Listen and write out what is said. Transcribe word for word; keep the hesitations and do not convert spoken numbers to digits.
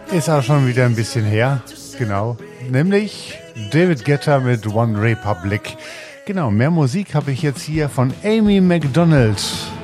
Ist auch schon wieder ein bisschen her, genau. Nämlich David Guetta mit One Republic. Genau, mehr Musik habe ich jetzt hier von Amy Macdonald.